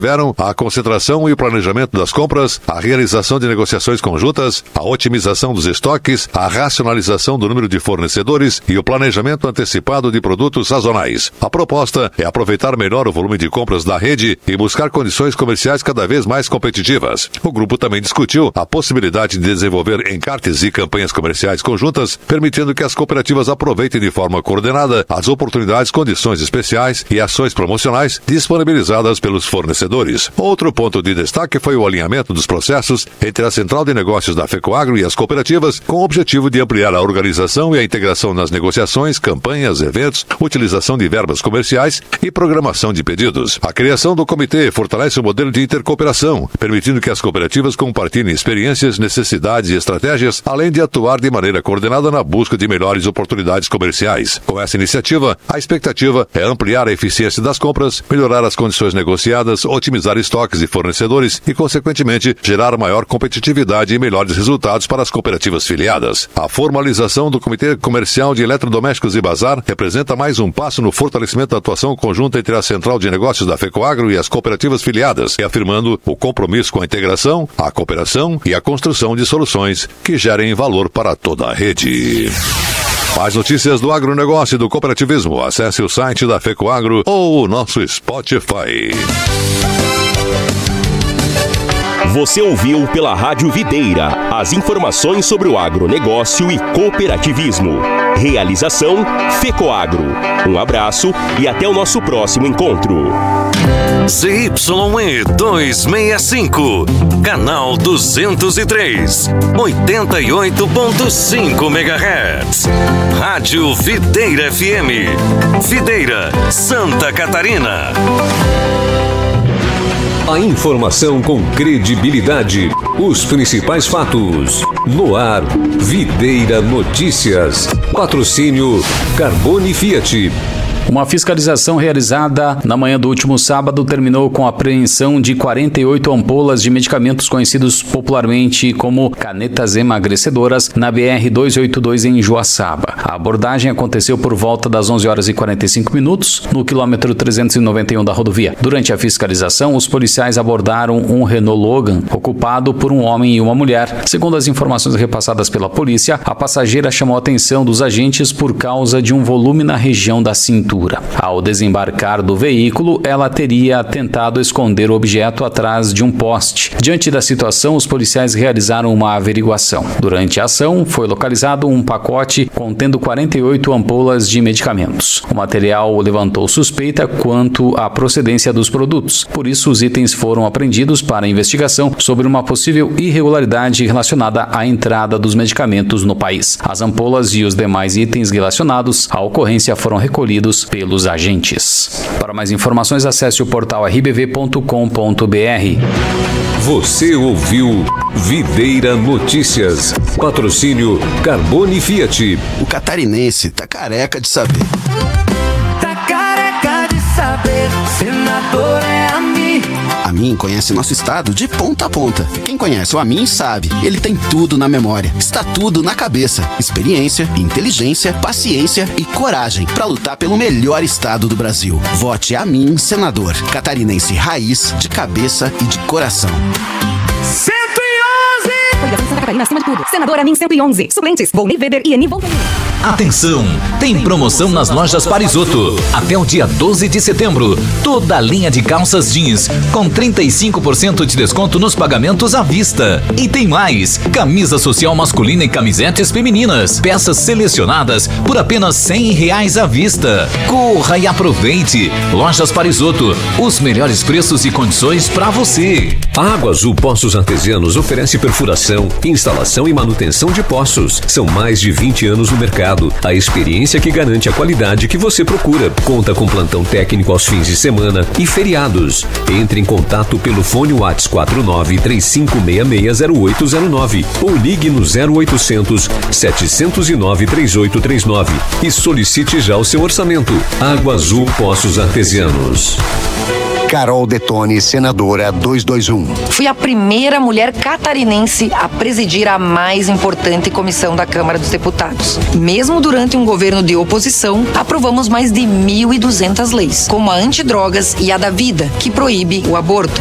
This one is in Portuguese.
tiveram a concentração e o planejamento das compras, a realização de negociações conjuntas, a otimização dos estoques, a racionalização do número de fornecedores e o planejamento antecipado de produtos sazonais. A proposta é aproveitar melhor o volume de compras da rede e buscar condições comerciais cada vez mais competitivas. O grupo também discutiu a possibilidade de desenvolver encartes e campanhas comerciais conjuntas, permitindo que as cooperativas aproveitem de forma coordenada as oportunidades, condições especiais e ações promocionais disponibilizadas pelos fornecedores. Outro ponto de destaque foi o alinhamento dos processos entre a Central de Negócios da FECOAGRO e as cooperativas, com o objetivo de ampliar a organização e a integração nas negociações, campanhas, eventos, utilização de verbas comerciais e programação de pedidos. A criação do comitê fortalece o modelo de intercooperação, permitindo que as cooperativas compartilhem experiências, necessidades e estratégias, além de atuar de maneira coordenada na busca de melhores oportunidades comerciais. Com essa iniciativa, a expectativa é ampliar a eficiência das compras, melhorar as condições negociadas, otimizar estoques de fornecedores e, consequentemente, gerar maior competitividade e melhores resultados para as cooperativas filiadas. A formalização do Comitê Comercial de Eletrodomésticos e Bazar representa mais um passo no fortalecimento da atuação conjunta entre a Central de Negócios da FECOAGRO e as cooperativas filiadas, reafirmando o compromisso com a integração, a cooperação e a construção de soluções que gerem valor para toda a rede. Mais notícias do agronegócio e do cooperativismo. Acesse o site da FECOAGRO ou o nosso Spotify. Você ouviu pela Rádio Videira as informações sobre o agronegócio e cooperativismo. Realização FECOAGRO. Um abraço e até o nosso próximo encontro. ZYE 265, canal 203, 88.5 MHz. Rádio Videira FM, Videira, Santa Catarina. A informação com credibilidade, os principais fatos. No ar, Videira Notícias. Patrocínio Carbone Fiat. Uma fiscalização realizada na manhã do último sábado terminou com a apreensão de 48 ampolas de medicamentos conhecidos popularmente como canetas emagrecedoras na BR-282 em Joaçaba. A abordagem aconteceu por volta das 11 horas e 45 minutos no quilômetro 391 da rodovia. Durante a fiscalização, os policiais abordaram um Renault Logan ocupado por um homem e uma mulher. Segundo as informações repassadas pela polícia, a passageira chamou a atenção dos agentes por causa de um volume na região da cintura. Ao desembarcar do veículo, ela teria tentado esconder o objeto atrás de um poste. Diante da situação, os policiais realizaram uma averiguação. Durante a ação, foi localizado um pacote contendo 48 ampolas de medicamentos. O material levantou suspeita quanto à procedência dos produtos. Por isso, os itens foram apreendidos para investigação sobre uma possível irregularidade relacionada à entrada dos medicamentos no país. As ampolas e os demais itens relacionados à ocorrência foram recolhidos pelos agentes. Para mais informações, acesse o portal rbv.com.br. Você ouviu Videira Notícias. Patrocínio Carbone Fiat. O catarinense tá careca de saber. Tá careca de saber, senador é a mim. A Amin conhece nosso estado de ponta a ponta. Quem conhece o Amin sabe, ele tem tudo na memória. Está tudo na cabeça. Experiência, inteligência, paciência e coragem para lutar pelo melhor estado do Brasil. Vote Amin, senador. Catarinense raiz, de cabeça e de coração. 111! Coligação Santa Catarina acima de tudo. Senador Amin 111. Suplentes, Volney Weber e Eni Volney. Atenção! Tem promoção nas lojas Parisotto. Até o dia 12 de setembro. Toda a linha de calças jeans com 35% de desconto nos pagamentos à vista. E tem mais! Camisa social masculina e camisetes femininas. Peças selecionadas por apenas R$100 à vista. Corra e aproveite! Lojas Parisotto. Os melhores preços e condições para você. A Água Azul Poços Artesianos oferece perfuração, instalação e manutenção de poços. São mais de 20 anos no mercado. A experiência que garante a qualidade que você procura. Conta com plantão técnico aos fins de semana e feriados. Entre em contato pelo fone WhatsApp 49-3566-0809 ou ligue no 0800 709 3839 e solicite já o seu orçamento. Água Azul Poços Artesianos. Carol Detone, senadora 221. Fui a primeira mulher catarinense a presidir a mais importante comissão da Câmara dos Deputados. Mesmo durante um governo de oposição, aprovamos mais de 1.200 leis, como a antidrogas e a da vida, que proíbe o aborto.